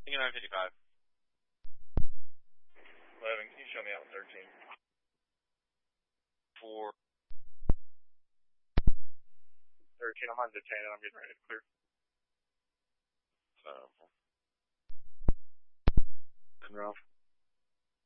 Thinking 955. 11, can you show me out 13? 4. 13, I'm on detain and I'm getting ready to clear. So. And Ralph.